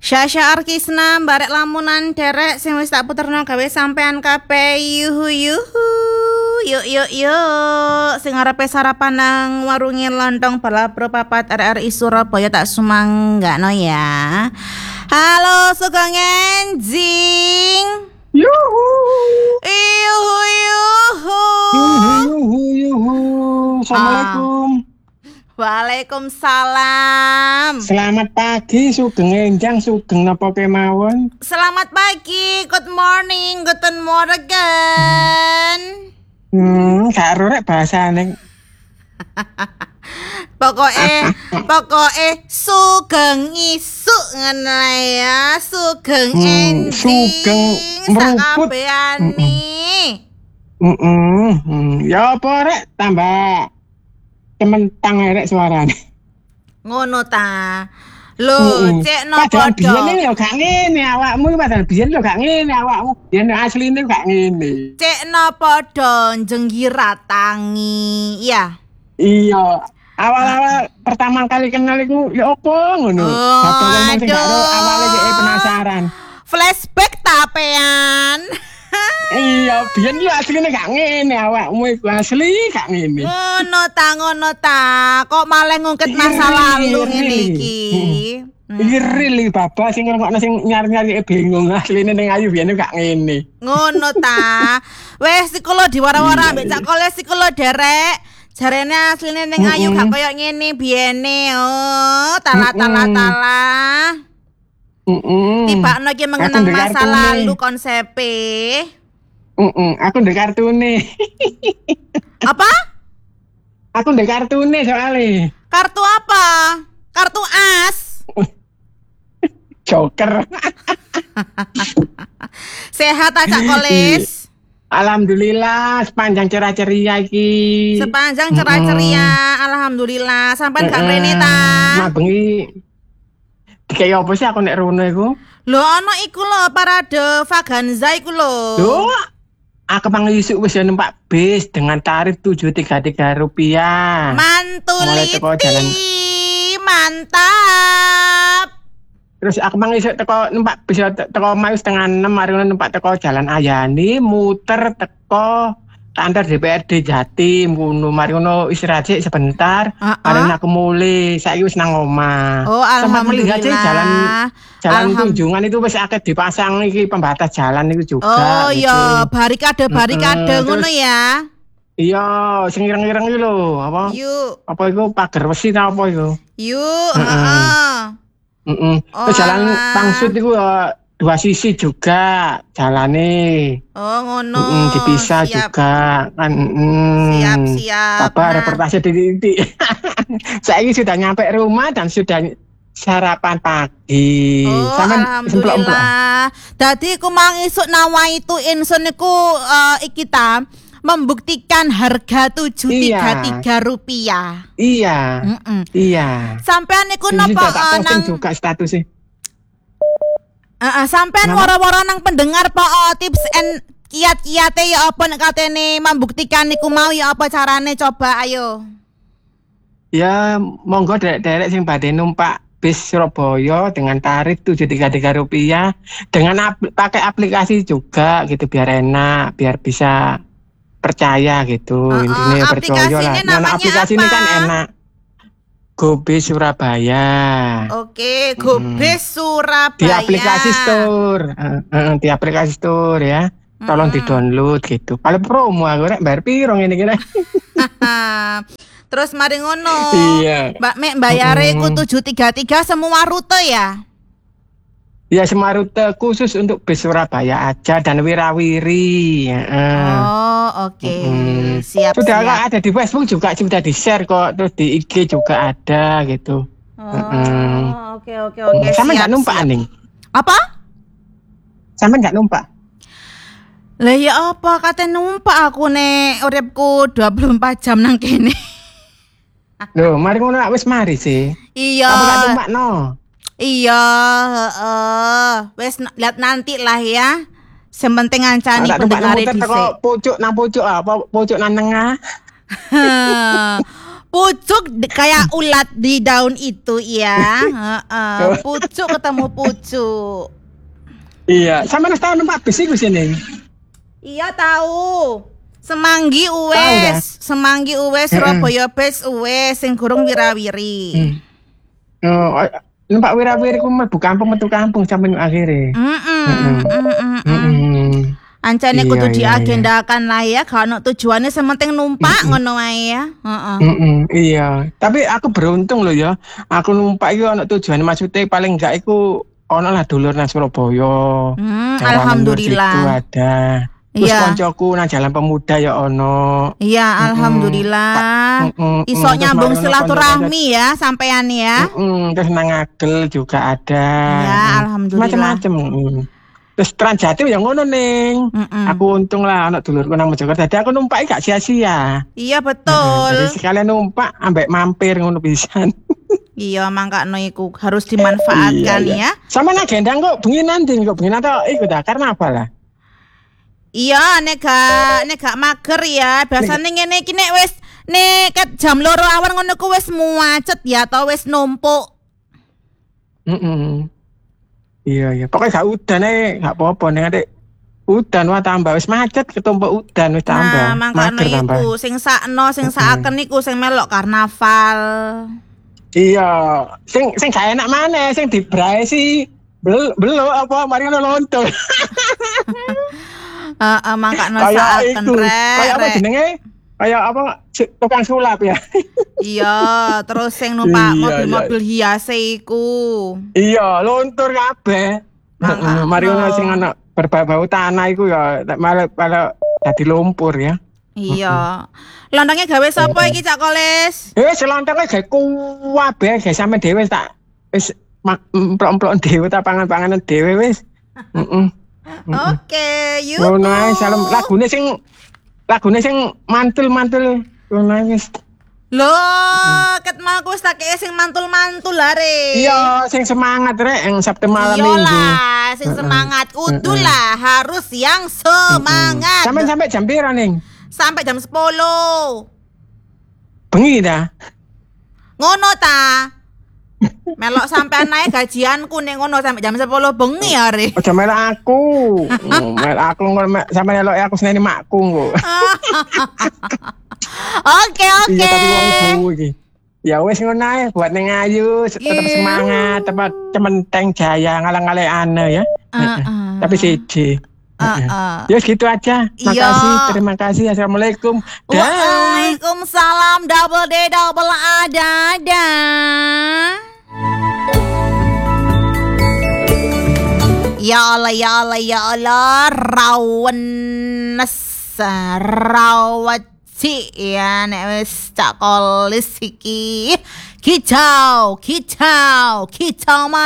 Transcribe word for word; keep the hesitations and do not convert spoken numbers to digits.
Syasha Arkisna barek lamunan derek sing wis tak puterno gawe sampean kabeh yuhu yuhu. Yuk yuk yuk sing arepe sarapan nang warunge lontong Balapro papat R R I Surabaya tak sumanggakno ya. Halo Sugeng Enjing. Yuhu. Yuhu yuhu. Yuhu yuhu. Assalamualaikum. Ah. Waalaikumsalam. Selamat pagi Sugeng Enjang, Sugeng napa kemawon? Selamat pagi, good morning, guten morgen. Hmm, gak ero rek bahasane. Pokoke pokoke Sugeng isuk ngono ya, Sugeng Hmm, Enjing. Sugeng meruput. Sakabehane. Heeh. Hmm, ya apa rek tambah kementang rek suarane. Ngono ta. Lho, cek no padahal padha. biyen yo gak ngene awakmu, padahal biyen yo gak ngene awakmu. Biyen asline gak ngene. Cek no padha jenggira tangi. Iya. Iya. Awal-awal pertama kali kenal iku ya apa ngono. Oh, Bapak sing gak ero aduh. awale dhek penasaran. Flashback tapean. Iya, biyen yo asline gak ngene awakmu iku asli gak ngene. Ngono ta, ngono ta. Kok malah ngungkit masa lalu ngene iki. Iki real iki Bapak sing ngrungokno sing nyari-nyari bingung asline ning ayu biyen gak ngene. Ngono ta. Wes iki lho diwara-wara ambek cak koles iki lho derek. Jarene asline ning ayu gak koyo ngene biyene. Oh, tala-tala-tala. Heeh. Tibakno iki mengenang Aku ndek masa kartune. lalu konsepe. Heeh, aku ndek kartune. Apa? Aku ndek kartune soalnya. Kartu apa? Kartu as. Joker. Sehat aja koles. Alhamdulillah sepanjang cerah ceria iki. Sepanjang cerah ceria, alhamdulillah. Sampai gak rene ta? Nah, bengi dikaya apa sih aku nek rono iku? Lho ana iku lho parade Vaganza iku lho. Lho, aku mang isuk wis numpak bis dengan tarif tujuh ratus tiga puluh tiga rupiah. Mulai teko jalan. Mantuliti. Mantap. Terus aku mang isuk teko numpak bis teko mau setengah enam mari numpak teko Jalan Ayani muter teko kantor D P R D Jatim ngono mari ngono istirahat sik sebentar. Uh-uh. Mari aku mulai saiki wis nang omah. Oh, Sempat melihat sih alhamdulillah. jalan jalan Alham- tunjungan itu wis akeh dipasang iki pembatas jalan itu juga. Oh gitu. iya, barikade-barikade Mm-mm, ngono terus- ya. Iya, sing ireng-ireng iki lho, apa? Yuk, Apa iku pagar besi ta apa iku? yuk, Mm-mm. heeh. Heeh. Oh, Terus jalan alah. pangsut iku ya dua sisi juga jalane. Oh ngono. Heeh, dipisah Siap. juga kan. heeh. Siap, siap. Apa Nah. reportase titik-titik. Saya sudah nyampe rumah dan sudah sarapan pagi. Oh, Sampeyan semplok-emplok. alhamdulillah. Dadi ku mang isuk nawaitu insun iku uh, iki ta membuktikan harga tujuh ratus tiga puluh tiga rupiah. Iya. Heeh. Iya. Sampean iku Jadi napa sudah tak uh, posting nang juga statusnya. Heeh, sampean Kenapa? wara-wara nang pendengar po oh, tips and kiat-kiate ya apa nek katene membuktikan iku mau ya apa carane coba ayo. Ya, monggo derek-derek sing badhe numpak bis Surabaya dengan tarif tujuh ratus tiga puluh tiga rupiah dengan ap- pakai aplikasi juga gitu biar enak, biar bisa percaya gitu. Uh-uh, Intinya percaya lah. aplikasinya Nah, namanya aplikasi ini apa? kan enak. GoBis Surabaya. Oke, Gobes Surabaya. Di aplikasi store. Eh, eh, di aplikasi store ya. Tolong Mm-mm. di-download gitu. Kalau promo aku rek bayar piro ngene iki rek. Terus mari ngono. Iya. Mbak Mek bayare iku Mm-mm. tujuh tiga tiga semua rute ya. Ya semua rute khusus untuk bis Surabaya aja dan wirawiri. Heeh. Oh, oke. Mm. Siap, Sudah siap. ada di Facebook juga sudah di-share kok, terus di I G juga ada gitu. Oh, oke oke oke. Sama siap, nggak numpak siap. ning? Apa? Sama nggak numpak? Lah ya apa kate numpak aku nek uripku dua puluh empat jam nang kene. Loh, mari ngono wis mari sih. Iya. Apa nggak numpak no? Iya, heeh. Wes n- lihat nanti lah ya. Sementing ngancani Tak numpak pendengar muter teko dhisik. pucuk nang pucuk apa pucuk nang tengah. pucuk di- kayak ulat di daun itu ya. Heeh, pucuk ketemu pucuk. Iya, sama nang tahu numpak bis iku sini. Iya tahu. Semanggi dah. uwes, Semanggi uwes, Heeh. Surabaya Bes uwes, sing gurung wirawiri. Hmm. Oh, numpak wirawiri ku mlebu kampung metu kampung sampe akhire. Mm-mm, Heeh. mm-mm, mm. Heeh. Ancane Iya, kudu iya, diagendakan lah ya, gak ono tujuannya sementing numpak ngono wae ya. Heeh. Mm-mm, iya, tapi aku beruntung loh ya. Aku numpak itu ono tujuan maksudnya paling enggak iku ono lah dulur nang Surabaya. Hmm, Daerah Menur situ alhamdulillah. ada. Terus Iya. koncoku nang Jalan Pemuda ya ono. Iya, Mm-mm. alhamdulillah. Mm-mm, Iso mm, terus nyambung mari ono silaturahmi ya sampean ya. Mm-mm, terus nang Agel juga ada. Ya, Mm. alhamdulillah. Macam-macam. Mm. Terus Transjatim ya ngono ning. Mm-mm. Aku untung lah anak dulurku nang Mojokerto. Jadi aku numpak gak sia-sia. Iya Heeh, betul. Jadi sekalian numpak ambek mampir ngono pisan. Iya, mangkakno iku harus dimanfaatkan Iya, iya. ya. Sama nak gendang kok bengi nanti kok bengi nanti ikut dah karena apa lah? Iya, nek gak nek gak mager ya. Biasane ngene iki nek wis nek ket jam loro awan ngono ku wis muacet ya atau wis numpuk. Mm-mm. Iya iya. Pokoknya gak udan ae, gak apa-apa ning atik udan wah tambah wis macet ketumpuk udan wis tambah. Nah, mangkano Mager tambah. iku sing sakno sing saaken iku sing melok karnaval. Iya, sing sing gak enak maneh sing dibrae sih bel belum apa mari ngono lontor. Heeh, mangkano Kayak saaken itu. rek. Kayak apa rek. jenenge? Kayak apa si- tukang sulap ya. Iya, terus sing numpak Iya, mobil-mobil hias iku. Iya, lontor kabeh. Mangkano. Heeh, mari ono sing ana berbau tanah iku ya malah malah dadi lumpur ya. Iya. Lontongnya gawe sapa iki Cak Koles? Eh, selontongnya gawe kuwabe, gawe sampe dhewe wis tak wis mak- emplok-emplok dhewe tak pangan-panganan dhewe wis. Heeh. Oke, yuk. Ngono ae salam lagune sing lagune sing mantul-mantul ngono ae wis. Loh, ket mau aku wis tak kei sing mantul-mantul lah re. Iya, sing semangat rek yang Sabtu malam Minggu. Iyalah, sing semangat kudulah harus yang semangat. Sampai sampai jam pira ning? Sampai jam sepuluh. Bengi dah. Ngono ta? Melok sampean naik gajianku ning ngono sampai jam sepuluh bengi ya re. Aja melok aku. Hmm, melok aku ngono mek- sampe melok aku seneni makku kok. Oke, oke. Iya tapi wong suwu iki. Ya wis ngono ae buat ning ayu tetep Iya. semangat, tetep cementeng jaya ngalang-alekane ya. Heeh. Tapi siji. Heeh. Ya gitu aja. Iya. Makasih, terima kasih. Assalamualaikum. Dah. Waalaikumsalam double D double A dadah. Ya Allah ya Allah ya Allah rawenes rawat si ya nek wis Cak Koles iki kicau kicau kicau